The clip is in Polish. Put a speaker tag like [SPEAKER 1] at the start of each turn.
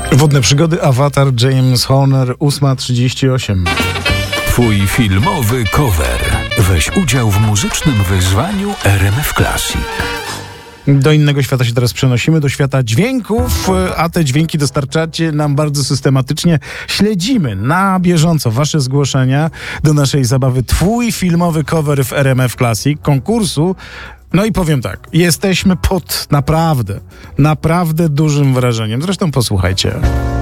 [SPEAKER 1] Wodne przygody, Avatar, James Horner, 8:38.
[SPEAKER 2] Twój filmowy cover. Weź udział w muzycznym wyzwaniu RMF Classic.
[SPEAKER 1] Do innego świata się teraz przenosimy, do świata dźwięków, a te dźwięki dostarczacie nam bardzo systematycznie. Śledzimy na bieżąco wasze zgłoszenia do naszej zabawy Twój filmowy cover w RMF Classic, konkursu. No i powiem tak, jesteśmy pod naprawdę dużym wrażeniem. Zresztą posłuchajcie.